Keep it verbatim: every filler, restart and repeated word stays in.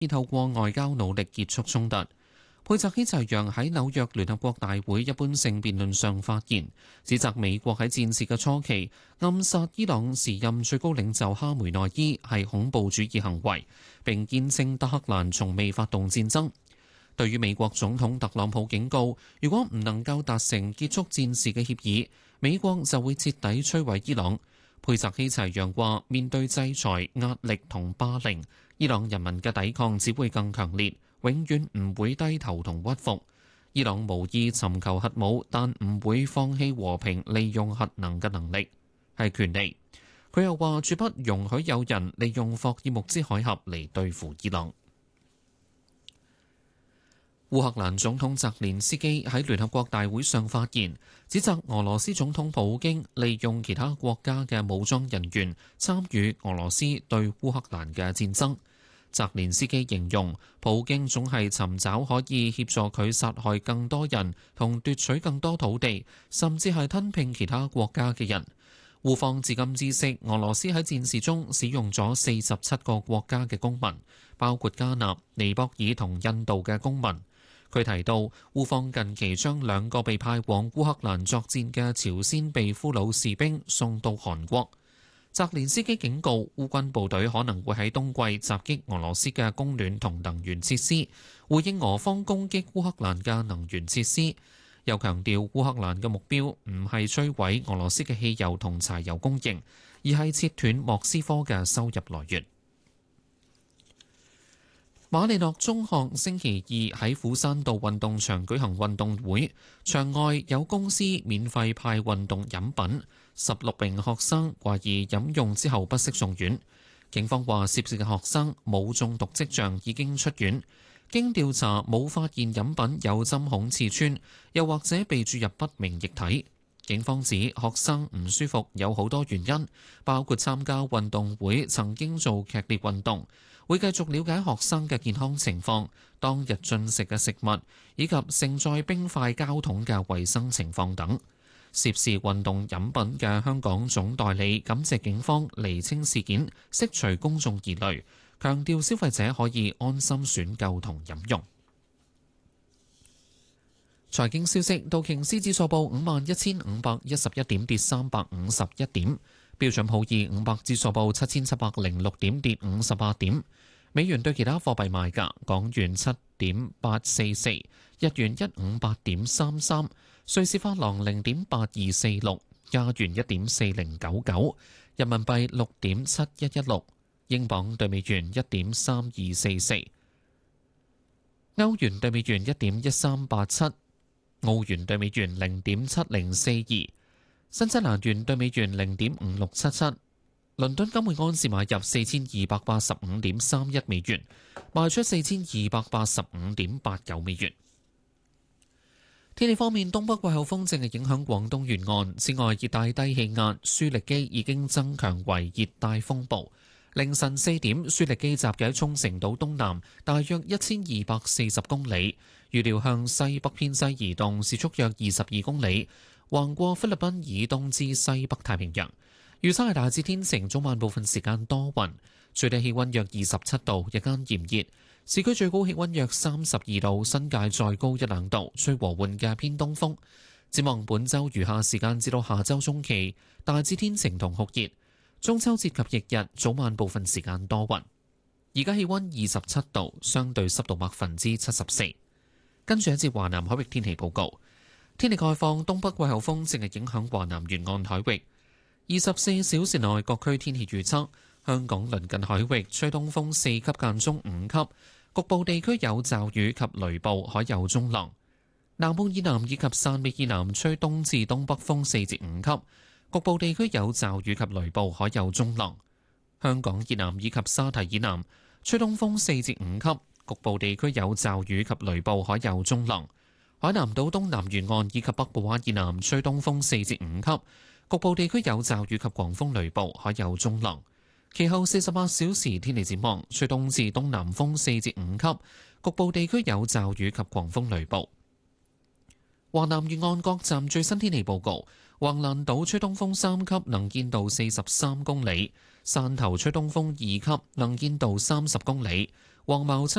已透過外交努力結束衝突。佩澤希齊揚喺紐約聯合國大會一般性辯論上發言，指責美國喺戰事嘅初期暗殺伊朗時任最高領袖哈梅內伊係恐怖主義行為，並堅稱德黑蘭從未發動戰爭。對於美國總統特朗普警告，如果唔能夠達成結束戰事嘅協議，美國就會徹底摧毀伊朗。佩澤希齊揚話：面對制裁、壓力同霸凌，伊朗人民嘅抵抗只會更強烈，永遠唔會低頭同屈服。伊朗無意尋求核武，但唔會放棄和平利用核能嘅能力，係權利。佢又話：絕不容許有人利用霍爾木茲海峽嚟對付伊朗。烏克蘭總統澤連斯基喺聯合國大會上發言，指責俄羅斯總統普京利用其他國家嘅武裝人員參與俄羅斯對烏克蘭嘅戰爭。澤連斯基形容普京總係尋找可以協助佢殺害更多人同奪取更多土地，甚至係吞併其他國家嘅人。烏方至今知悉，俄羅斯喺戰事中使用咗四十七個國家嘅公民，包括加納、尼泊爾同印度嘅公民。佢提到，烏方近期將兩個被派往烏克蘭作戰嘅朝鮮被俘虜士兵送到韓國。澤連斯基警告，烏軍部隊可能會喺冬季襲擊俄羅斯嘅供暖同能源設施，回應俄方攻擊烏克蘭嘅能源設施。又強調，烏克蘭嘅目標唔係摧毀俄羅斯嘅汽油同柴油供應，而係切斷莫斯科嘅收入來源。馬利諾中學星期二喺虎山道運動場舉行運動會，場外有公司免費派運動飲品，十六名學生懷疑飲用之後不適送院。警方話涉事嘅學生冇中毒跡象，已經出院。經調查冇發現飲品有針孔刺穿，又或者被注入不明液體。警方指學生唔舒服有好多原因，包括參加運動會曾經做劇烈運動，會繼續了解學生嘅健康情況、當日進食嘅食物，以及盛載冰塊膠桶嘅衛生情況等。涉事運動飲品嘅香港總代理感謝警方釐清事件，釋除公眾疑慮，強調消費者可以安心選購同飲用。財經消息：道瓊斯指數報五萬一千五百一十一點，跌三百五十一點；標準普爾五百指數報七千七百零六點，跌五十八點。美元對其他貨幣賣價：港元七點八四四，日元一五八點三三，瑞士法郎零點八二四六，加元一點四零九九，人民幣六點七一一六，英鎊對美元一點三二四四，歐元對美元一點一三八七。澳元對美元零點七零四二，新西蘭元對美元零點五六七七，倫敦金每安士買入四千二百八十五點三一美元，賣出四千二百八十五點八九美元。天氣方面，東北季候風正係影響廣東沿岸，此外熱帶低氣壓舒力基已經增強為熱帶風暴。凌晨四點，舒力基集結喺沖繩島東南，大約一千二百四十公里，預料向西北偏西移動，時速約二十二公里，橫過菲律賓以東至西北太平洋。預測係大致天晴，早晚部分時間多雲，最低氣溫約二十七度，日間炎熱，市區最高氣溫約三十二度，新界再高一兩度，吹和緩嘅偏東風。展望本週餘下時間至到下週中期，大致天晴同酷熱。中秋節及翌日早晚部分時間多雲，而家氣溫二十七度，相對濕度百分之七十四。跟住一節華南海域天氣報告，天氣概況：東北季候風正係影響華南沿岸海域。二十四小時內各區天氣預測：香港鄰近海域吹東風四級間中五級，局部地區有驟雨及雷暴，海有中浪。南澳以南以及汕尾以南吹東至東北風四至五級。局部地區有驟雨及雷暴，海有中浪。香港以南以及沙堤以南吹東風四至五級，局部地區有驟雨及雷暴，海有中浪。海南島東南沿岸以及北部灣以南吹東風四至五級，局部地區有驟雨及狂風雷暴，海有中浪。其後四十八小時天氣展望，吹東至東南風四至五級，局部地區有驟雨及狂風雷暴。華南沿岸各站最新天氣報告：橫瀾島吹東風三級，能見度四十三公里；汕頭吹東風二級，能見度三十公里； 黃茅洲